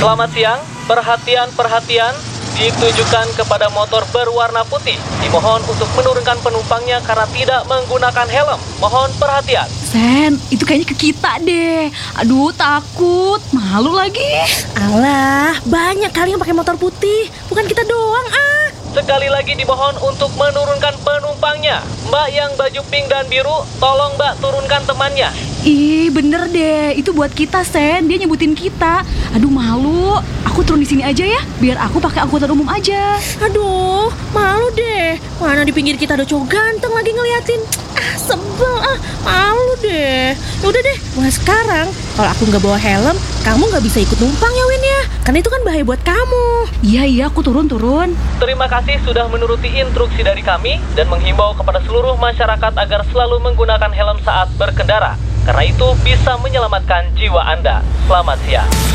Selamat siang, perhatian ditujukan kepada motor berwarna putih. Dimohon untuk menurunkan penumpangnya karena tidak menggunakan helm. Mohon perhatian. Sen, itu kayaknya ke kita deh. Aduh, takut. Malu lagi. Alah, banyak kali yang pakai motor putih. Bukan kita doang, ah. Sekali lagi dimohon untuk menurunkan penumpangnya. Mbak yang baju pink dan biru, tolong Mbak turunkan temannya. Ih, bener deh. Itu buat kita, Sen. Dia nyebutin kita. Aduh, malu. Aku turun di sini aja ya. Biar aku pakai angkutan umum aja. Aduh, malu deh. Mana di pinggir kita ada cowok ganteng lagi ngeliatin. Ah, sebel ah. Malu deh. Udah deh, mulai sekarang kalau aku nggak bawa helm, kamu nggak bisa ikut numpang ya, Win ya. Karena itu kan bahaya buat kamu. Iya, aku turun. Terima kasih sudah menuruti instruksi dari kami dan menghimbau kepada seluruh masyarakat agar selalu menggunakan helm saat berkendara. Karena itu bisa menyelamatkan jiwa Anda. Selamat siang.